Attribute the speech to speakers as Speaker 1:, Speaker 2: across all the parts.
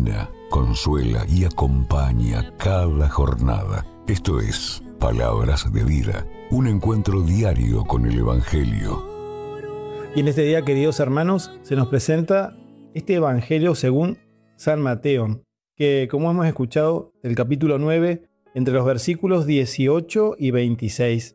Speaker 1: ilumina, consuela y acompaña cada jornada. Esto es Palabras de Vida, un encuentro diario con el Evangelio.
Speaker 2: Y en este día, queridos hermanos, se nos presenta este Evangelio según San Mateo, que, como hemos escuchado, el capítulo 9, entre los versículos 18 y 26.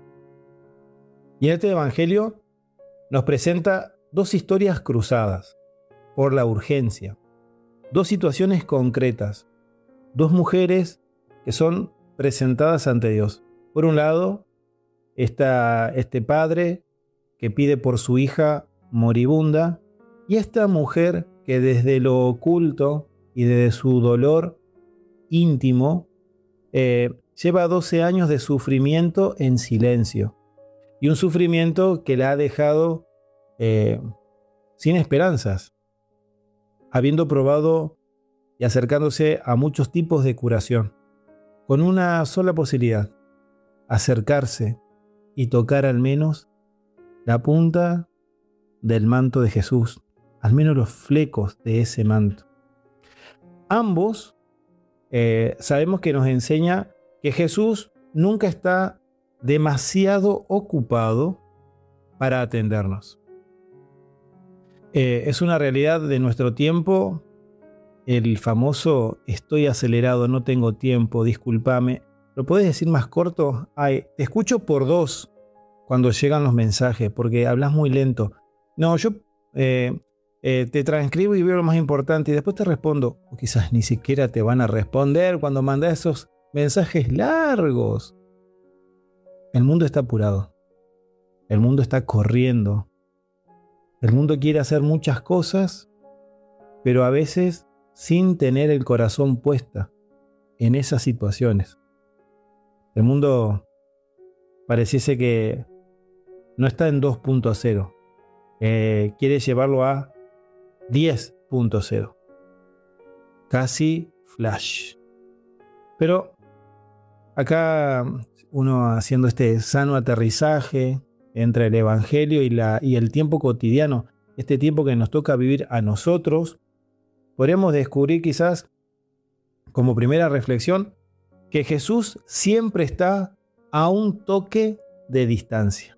Speaker 2: Y en este Evangelio nos presenta dos historias cruzadas por la urgencia, dos situaciones concretas, dos mujeres que son presentadas ante Dios. Por un lado está este padre que pide por su hija moribunda, y esta mujer que desde lo oculto y desde su dolor íntimo lleva 12 años de sufrimiento en silencio, y un sufrimiento que la ha dejado sin esperanzas, habiendo probado y acercándose a muchos tipos de curación, con una sola posibilidad: acercarse y tocar al menos la punta del manto de Jesús, al menos los flecos de ese manto. Ambos sabemos que nos enseña que Jesús nunca está demasiado ocupado para atendernos. Es una realidad de nuestro tiempo, el famoso "estoy acelerado, no tengo tiempo, discúlpame". ¿Lo puedes decir más corto? Ay, te escucho por dos cuando llegan los mensajes, porque hablas muy lento. No, yo te transcribo y veo lo más importante y después te respondo. O quizás ni siquiera te van a responder cuando mandas esos mensajes largos. El mundo está apurado. El mundo está corriendo. El mundo quiere hacer muchas cosas, pero a veces sin tener el corazón puesta en esas situaciones. El mundo pareciese que no está en 2.0. Quiere llevarlo a 10.0. Casi flash. Pero acá uno haciendo este sano aterrizaje entre el Evangelio y el tiempo cotidiano, este tiempo que nos toca vivir a nosotros, podríamos descubrir quizás como primera reflexión que Jesús siempre está a un toque de distancia.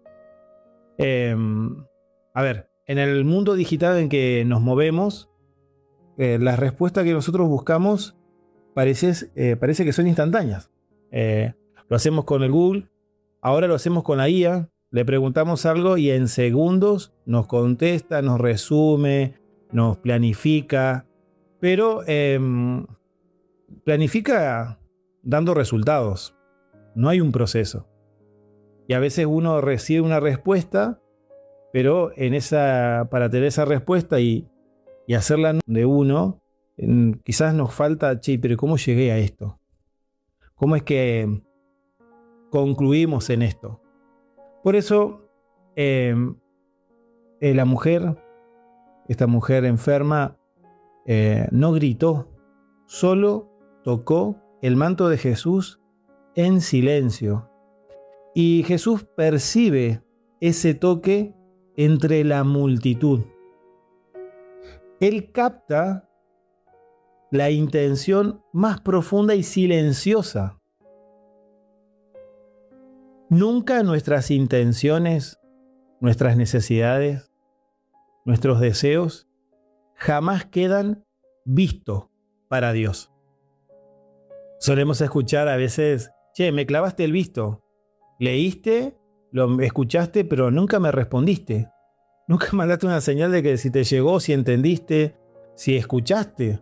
Speaker 2: A ver, en el mundo digital en que nos movemos, las respuestas que nosotros buscamos parece que son instantáneas. Lo hacemos con el Google, ahora lo hacemos con la IA, le preguntamos algo y en segundos nos contesta, nos resume, nos planifica, pero planifica dando resultados. No hay un proceso. Y a veces uno recibe una respuesta, pero para tener esa respuesta y hacerla de uno, quizás nos falta, pero ¿cómo llegué a esto? ¿Cómo es que concluimos en esto? Por eso, esta mujer enferma, no gritó, solo tocó el manto de Jesús en silencio. Y Jesús percibe ese toque entre la multitud. Él capta la intención más profunda y silenciosa. Nunca nuestras intenciones, nuestras necesidades, nuestros deseos jamás quedan vistos para Dios. Solemos escuchar a veces: me clavaste el visto. Leíste, lo escuchaste, pero nunca me respondiste. Nunca mandaste una señal de que si te llegó, si entendiste, si escuchaste.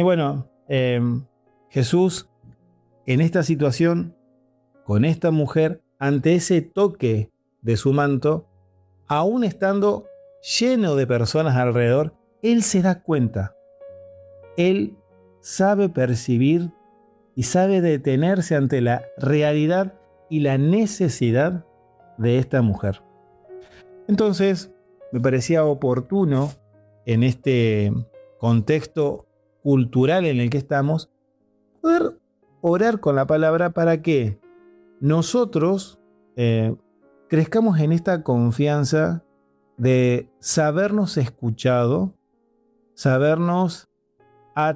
Speaker 2: Jesús, en esta situación, con esta mujer, ante ese toque de su manto, aún estando lleno de personas alrededor, Él se da cuenta. Él sabe percibir y sabe detenerse ante la realidad y la necesidad de esta mujer. Entonces, me parecía oportuno, en este contexto cultural en el que estamos, poder orar con la palabra para que nosotros crezcamos en esta confianza de sabernos escuchado, sabernos